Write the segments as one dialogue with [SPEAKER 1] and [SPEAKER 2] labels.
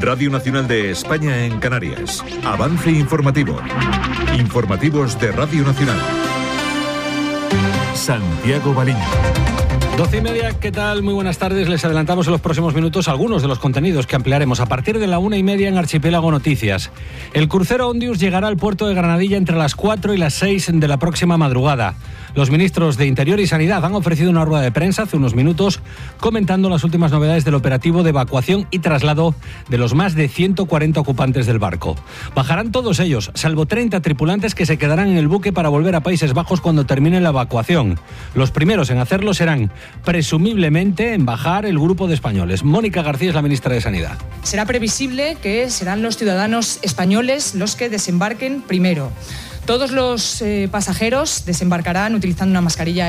[SPEAKER 1] Radio Nacional de España en Canarias. Avance informativo. Informativos de Radio Nacional. Santiago Baliño.
[SPEAKER 2] 12:30, ¿qué tal? Muy buenas tardes. Les adelantamos en los próximos minutos algunos de los contenidos que ampliaremos a partir de la 1:30 en Archipiélago Noticias. El crucero Ondius llegará al puerto de Granadilla entre las 4 y las 6 de la próxima madrugada. Los ministros de Interior y Sanidad han ofrecido una rueda de prensa hace unos minutos comentando las últimas novedades del operativo de evacuación y traslado de los más de 140 ocupantes del barco. Bajarán todos ellos, salvo 30 tripulantes que se quedarán en el buque para volver a Países Bajos cuando termine la evacuación. Los primeros en hacerlo serán, presumiblemente, en bajar el grupo de españoles. Mónica García es la ministra de Sanidad.
[SPEAKER 3] Será previsible que serán los ciudadanos españoles los que desembarquen primero. Todos los pasajeros desembarcarán utilizando una mascarilla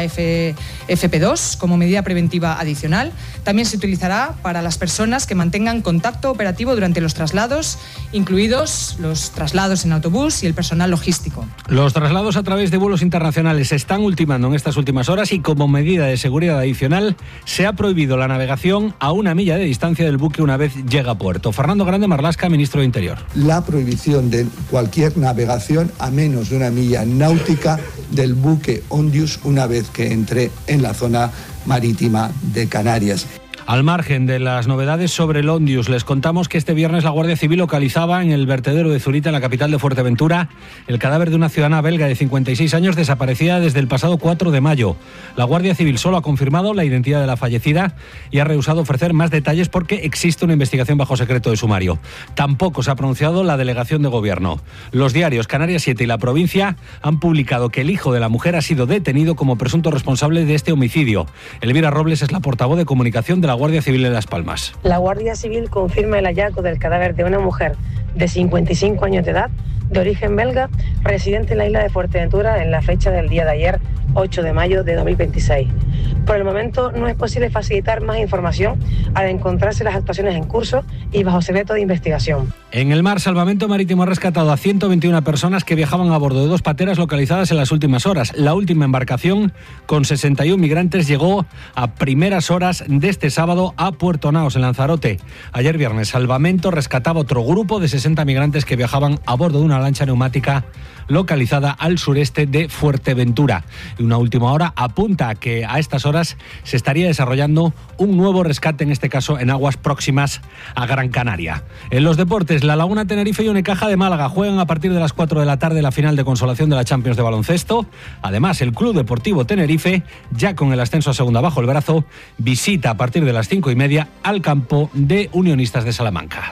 [SPEAKER 3] FP2 como medida preventiva adicional. También se utilizará para las personas que mantengan contacto operativo durante los traslados, incluidos los traslados en autobús y el personal logístico.
[SPEAKER 2] Los traslados a través de vuelos internacionales se están ultimando en estas últimas horas y como medida de seguridad adicional se ha prohibido la navegación a 1 milla de distancia del buque una vez llega a puerto. Fernando Grande Marlasca, ministro de Interior.
[SPEAKER 4] La prohibición de cualquier navegación a menos de 1 milla náutica del buque Ondius una vez que entre en la zona marítima de Canarias.
[SPEAKER 2] Al margen de las novedades sobre el Ondius, les contamos que este viernes la Guardia Civil localizaba en el vertedero de Zurita, en la capital de Fuerteventura, el cadáver de una ciudadana belga de 56 años desaparecida desde el pasado 4 de mayo. La Guardia Civil solo ha confirmado la identidad de la fallecida y ha rehusado ofrecer más detalles porque existe una investigación bajo secreto de sumario. Tampoco se ha pronunciado la delegación de gobierno. Los diarios Canarias 7 y La Provincia han publicado que el hijo de la mujer ha sido detenido como presunto responsable de este homicidio. Elvira Robles es la portavoz de comunicación de la Guardia Civil de Las Palmas.
[SPEAKER 5] La Guardia Civil confirma el hallazgo del cadáver de una mujer de 55 años de edad, de origen belga, residente en la isla de Fuerteventura en la fecha del día de ayer, 8 de mayo de 2026. Por el momento no es posible facilitar más información al encontrarse las actuaciones en curso y bajo secreto de investigación.
[SPEAKER 2] En el mar, Salvamento Marítimo ha rescatado a 121 personas que viajaban a bordo de 2 pateras localizadas en las últimas horas. La última embarcación, con 61 migrantes, llegó a primeras horas de este sábado a Puerto Naos, en Lanzarote. Ayer viernes, Salvamento rescataba otro grupo de 60 migrantes que viajaban a bordo de una lancha neumática localizada al sureste de Fuerteventura. Y una última hora apunta a que a estas horas se estaría desarrollando un nuevo rescate, en este caso en aguas próximas a Gran Canaria. En los deportes, La Laguna Tenerife y Unicaja de Málaga juegan a partir de las 4 de la tarde la final de consolación de la Champions de baloncesto. Además, el Club Deportivo Tenerife, ya con el ascenso a segunda bajo el brazo, visita a partir de las 5:30 al campo de Unionistas de Salamanca.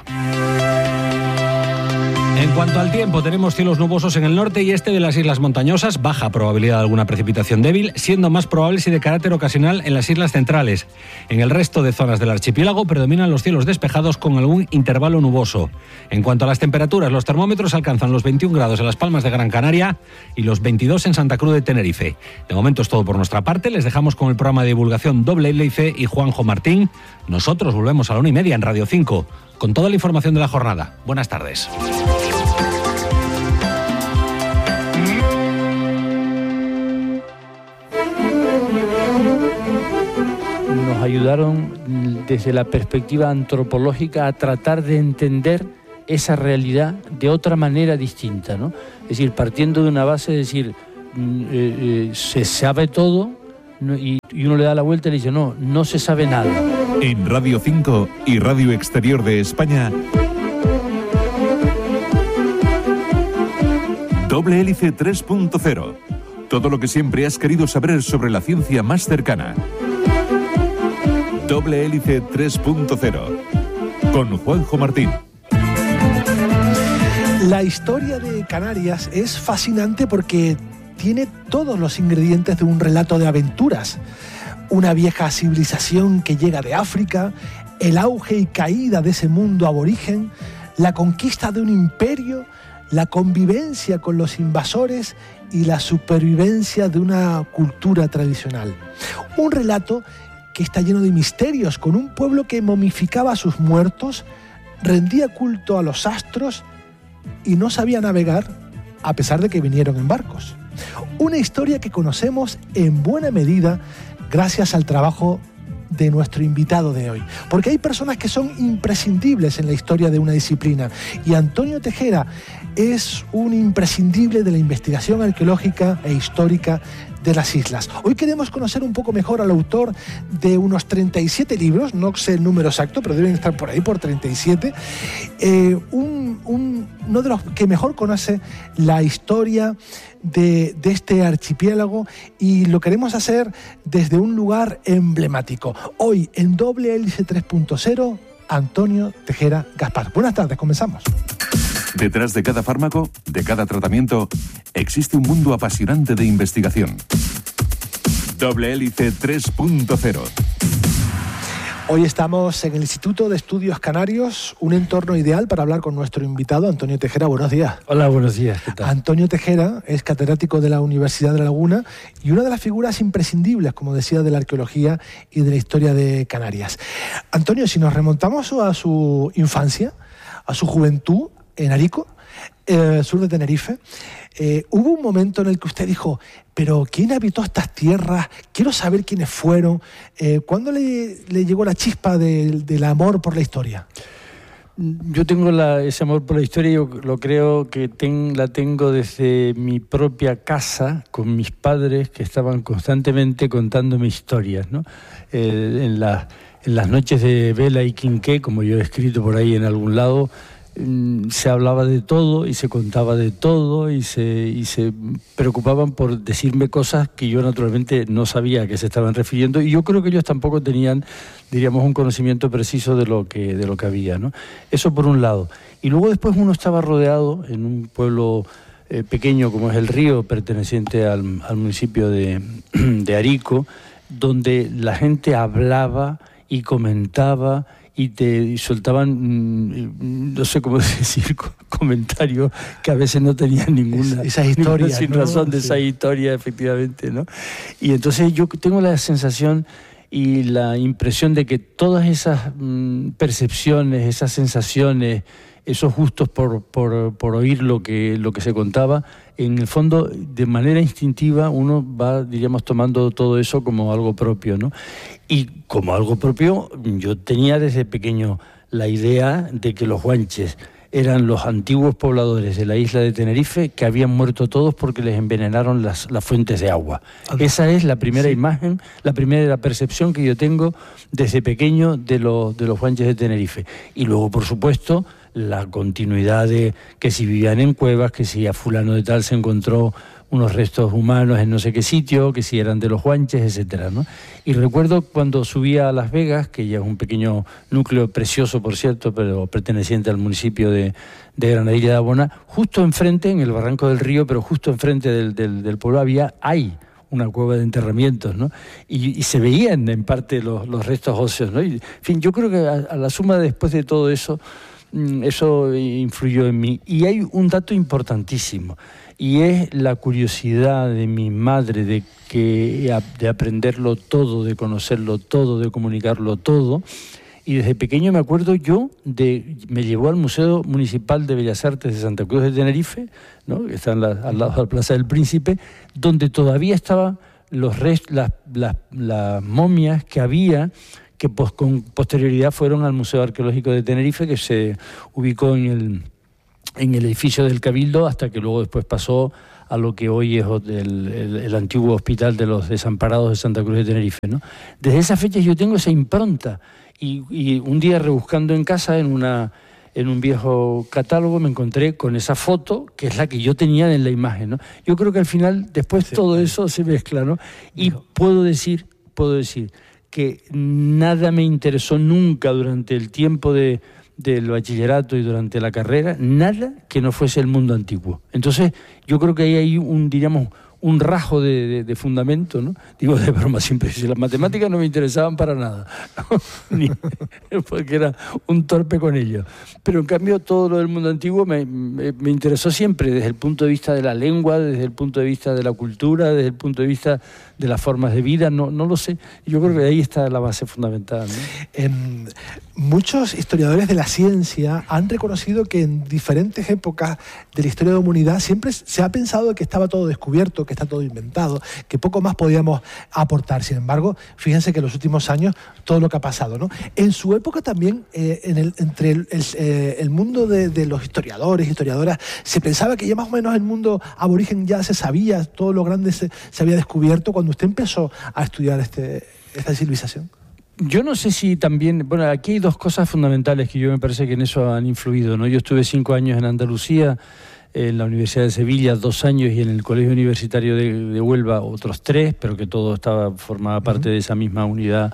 [SPEAKER 2] En cuanto al tiempo, tenemos cielos nubosos en el norte y este de las islas montañosas, baja probabilidad de alguna precipitación débil, siendo más probables y de carácter ocasional en las islas centrales. En el resto de zonas del archipiélago predominan los cielos despejados con algún intervalo nuboso. En cuanto a las temperaturas, los termómetros alcanzan los 21 grados en Las Palmas de Gran Canaria y los 22 en Santa Cruz de Tenerife. De momento es todo por nuestra parte, les dejamos con el programa de divulgación Doble L y Juanjo Martín. Nosotros volvemos a la 1:30 en Radio 5, con toda la información de la jornada. Buenas tardes.
[SPEAKER 6] Nos ayudaron desde la perspectiva antropológica a tratar de entender esa realidad de otra manera distinta, ¿no? Es decir, partiendo de una base de decir, se sabe todo, ¿no? y uno le da la vuelta y le dice, no se sabe nada.
[SPEAKER 1] En Radio 5 y Radio Exterior de España, Doble Hélice 3.0. Todo lo que siempre has querido saber sobre la ciencia más cercana. Doble Hélice 3.0 con Juanjo Martín.
[SPEAKER 7] La historia de Canarias es fascinante porque tiene todos los ingredientes de un relato de aventuras. Una vieja civilización que llega de África, el auge y caída de ese mundo aborigen, la conquista de un imperio, la convivencia con los invasores y la supervivencia de una cultura tradicional. Un relato que está lleno de misterios, con un pueblo que momificaba a sus muertos, rendía culto a los astros y no sabía navegar a pesar de que vinieron en barcos. Una historia que conocemos en buena medida gracias al trabajo de nuestro invitado de hoy. Porque hay personas que son imprescindibles en la historia de una disciplina, y Antonio Tejera es un imprescindible de la investigación arqueológica e histórica de las islas. Hoy queremos conocer un poco mejor al autor de unos 37 libros, no sé el número exacto, pero deben estar por ahí, por 37, uno de los que mejor conoce la historia de este archipiélago, y lo queremos hacer desde un lugar emblemático. Hoy, en Doble Hélice 3.0, Antonio Tejera Gaspar. Buenas tardes, comenzamos.
[SPEAKER 1] Detrás de cada fármaco, de cada tratamiento, existe un mundo apasionante de investigación. Doble Hélice 3.0.
[SPEAKER 7] Hoy estamos en el Instituto de Estudios Canarios, un entorno ideal para hablar con nuestro invitado, Antonio Tejera. Buenos días.
[SPEAKER 6] Hola, buenos días. ¿Qué tal?
[SPEAKER 7] Antonio Tejera es catedrático de la Universidad de La Laguna y una de las figuras imprescindibles, como decía, de la arqueología y de la historia de Canarias. Antonio, si nos remontamos a su infancia, a su juventud en Arico, sur de Tenerife, hubo un momento en el que usted dijo: pero ¿quién habitó estas tierras? Quiero saber quiénes fueron. ¿Cuándo le llegó la chispa del amor por la historia?
[SPEAKER 6] Yo tengo ese amor por la historia, yo lo creo que la tengo desde mi propia casa, con mis padres, que estaban constantemente contándome historias, ¿no? En las noches de vela y quinqué, como yo he escrito por ahí en algún lado, se hablaba de todo y se contaba de todo y se preocupaban por decirme cosas que yo naturalmente no sabía a qué se estaban refiriendo, y yo creo que ellos tampoco tenían, diríamos, un conocimiento preciso de lo que había, ¿no? Eso por un lado. Y luego después uno estaba rodeado en un pueblo pequeño como es El Río, perteneciente al municipio de Arico, donde la gente hablaba y comentaba y te soltaban, no sé cómo decir, comentarios que a veces no tenían ninguna
[SPEAKER 7] historia,
[SPEAKER 6] sin
[SPEAKER 7] ¿no?
[SPEAKER 6] razón de esa historia, efectivamente, ¿no? Y entonces yo tengo la sensación y la impresión de que todas esas percepciones, esas sensaciones, esos gustos por oír lo que se contaba, en el fondo, de manera instintiva, uno va, diríamos, tomando todo eso como algo propio, ¿no? Y como algo propio, yo tenía desde pequeño la idea de que los guanches eran los antiguos pobladores de la isla de Tenerife que habían muerto todos porque les envenenaron las fuentes de agua. Esa es la primera imagen, la primera percepción que yo tengo desde pequeño de los guanches de Tenerife. Y luego, por supuesto, la continuidad de que si vivían en cuevas, que si a fulano de tal se encontró unos restos humanos en no sé qué sitio, que si eran de los guanches, etcétera, ¿no? Y recuerdo cuando subía a Las Vegas, que ya es un pequeño núcleo precioso, por cierto, pero perteneciente al municipio de Granadilla de Abona, justo enfrente, en el Barranco del Río, pero justo enfrente del pueblo hay una cueva de enterramientos, ¿no? Y se veían en parte los restos óseos, ¿no? Y, en fin, yo creo que a la suma después de todo eso, eso influyó en mí. Y hay un dato importantísimo, y es la curiosidad de mi madre de aprenderlo todo, de conocerlo todo, de comunicarlo todo. Y desde pequeño me acuerdo me llevó al Museo Municipal de Bellas Artes de Santa Cruz de Tenerife, ¿no? Que está al lado de la Plaza del Príncipe, donde todavía estaban las momias que había, que con posterioridad fueron al Museo Arqueológico de Tenerife, que se ubicó en el edificio del Cabildo, hasta que luego después pasó a lo que hoy es el antiguo Hospital de los Desamparados de Santa Cruz de Tenerife, ¿no? Desde esa fecha yo tengo esa impronta, y un día rebuscando en casa en un viejo catálogo me encontré con esa foto, que es la que yo tenía en la imagen, ¿no? Yo creo que al final después todo eso se mezcla, ¿no? Y puedo decir que nada me interesó nunca durante el tiempo del bachillerato y durante la carrera, nada que no fuese el mundo antiguo. Entonces, yo creo que ahí hay un rasgo de fundamento, ¿no? Digo de broma siempre, si las matemáticas no me interesaban para nada, ¿no? Porque era un torpe con ello. Pero en cambio todo lo del mundo antiguo me interesó siempre, desde el punto de vista de la lengua, desde el punto de vista de la cultura, desde el punto de vista de las formas de vida, no lo sé. Yo creo que ahí está la base fundamental, ¿no?
[SPEAKER 7] Muchos historiadores de la ciencia han reconocido que en diferentes épocas de la historia de la humanidad siempre se ha pensado que estaba todo descubierto, que está todo inventado, que poco más podíamos aportar. Sin embargo, fíjense que en los últimos años todo lo que ha pasado, ¿no? En su época también, entre el mundo de los historiadoras, se pensaba que ya más o menos el mundo aborigen ya se sabía, todo lo grande se había descubierto cuando usted empezó a estudiar esta civilización.
[SPEAKER 6] Yo no sé si también, bueno, aquí hay dos cosas fundamentales que yo me parece que en eso han influido, ¿no? Yo estuve 5 años en Andalucía, en la Universidad de Sevilla 2 años y en el Colegio Universitario de Huelva otros 3, pero que todo formaba parte de esa misma unidad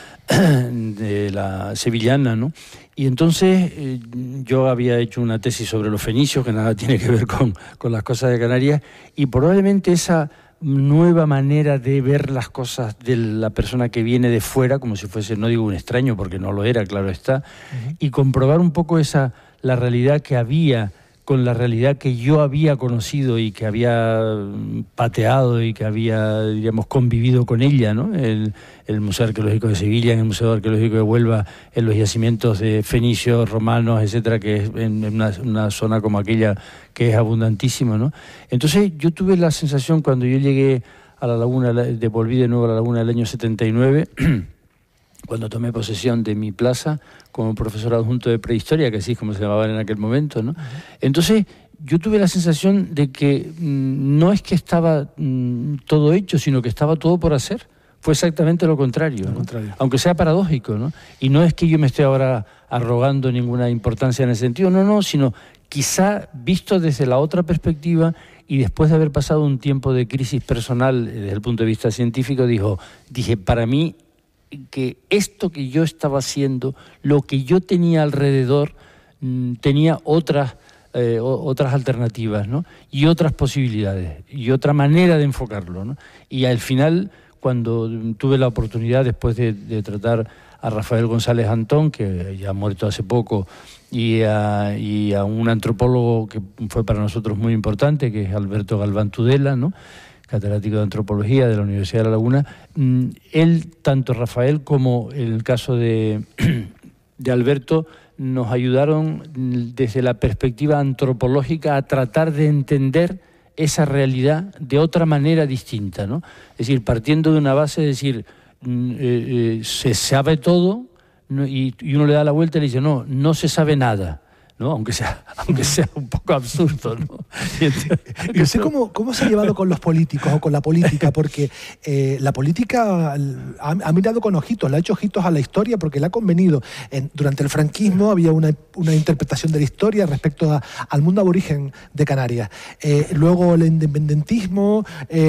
[SPEAKER 6] de la sevillana, ¿no? Y entonces yo había hecho una tesis sobre los fenicios, que nada tiene que ver con las cosas de Canarias, y probablemente esa nueva manera de ver las cosas de la persona que viene de fuera, como si fuese, no digo un extraño, porque no lo era, claro está, y comprobar un poco la realidad que había con la realidad que yo había conocido y que había pateado y que había, diríamos, convivido con ella, ¿no? El Museo Arqueológico de Sevilla, en el Museo Arqueológico de Huelva, en los yacimientos de fenicios, romanos, etcétera, que es en una zona como aquella que es abundantísima, ¿no? Entonces yo tuve la sensación cuando yo llegué a la laguna, volví de nuevo a la laguna del año 79, cuando tomé posesión de mi plaza como profesor adjunto de prehistoria, que así es como se llamaba en aquel momento, ¿no? Entonces yo tuve la sensación de que no es que estaba todo hecho, sino que estaba todo por hacer. Fue exactamente lo contrario, ¿no? Aunque sea paradójico, ¿no? Y no es que yo me esté ahora arrogando ninguna importancia en ese sentido, no, sino quizá visto desde la otra perspectiva y después de haber pasado un tiempo de crisis personal desde el punto de vista científico, dije, para mí, que esto que yo estaba haciendo, lo que yo tenía alrededor, tenía otras alternativas, ¿no? Y otras posibilidades, y otra manera de enfocarlo, ¿no? Y al final, cuando tuve la oportunidad, después de tratar a Rafael González Antón, que ya ha muerto hace poco, y a un antropólogo que fue para nosotros muy importante, que es Alberto Galván Tudela, ¿no?, catedrático de Antropología de la Universidad de La Laguna, él, tanto Rafael como el caso de Alberto, nos ayudaron desde la perspectiva antropológica a tratar de entender esa realidad de otra manera distinta, ¿no? Es decir, partiendo de una base de decir, se sabe todo, ¿no? y uno le da la vuelta y le dice, no se sabe nada, ¿no? Aunque sea un poco absurdo, ¿no?
[SPEAKER 7] No sé cómo se ha llevado con los políticos o con la política, porque la política ha mirado con ojitos, le ha hecho ojitos a la historia porque le ha convenido. Durante el franquismo había una interpretación de la historia respecto al mundo aborigen de Canarias. Luego el independentismo,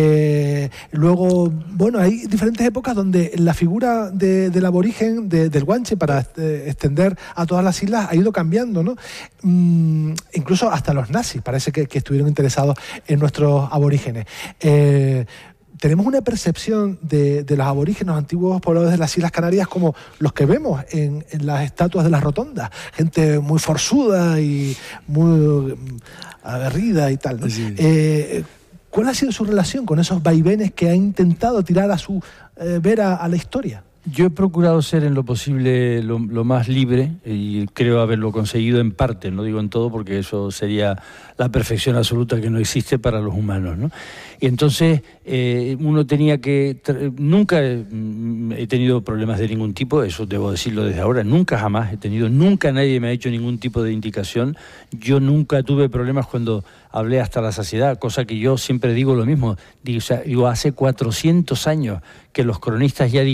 [SPEAKER 7] luego, bueno, hay diferentes épocas donde la figura del aborigen, del guanche, para extender a todas las islas, ha ido cambiando, ¿no? Incluso hasta los nazis parece que estuvieron interesados en nuestros aborígenes. Tenemos una percepción de los aborígenes, los antiguos pobladores de las Islas Canarias, como los que vemos en las estatuas de las rotondas, gente muy forzuda y muy aguerrida y tal, ¿no? Sí. ¿Cuál ha sido su relación con esos vaivenes que ha intentado tirar a su vera a la historia?
[SPEAKER 6] Yo he procurado ser en lo posible lo más libre y creo haberlo conseguido en parte, no digo en todo porque eso sería la perfección absoluta que no existe para los humanos, ¿no? Y entonces uno tenía que... Nunca he tenido problemas de ningún tipo, eso debo decirlo desde ahora, nunca nadie me ha hecho ningún tipo de indicación. Yo nunca tuve problemas cuando hablé hasta la saciedad, cosa que yo siempre digo lo mismo. Digo, hace 400 años que los cronistas ya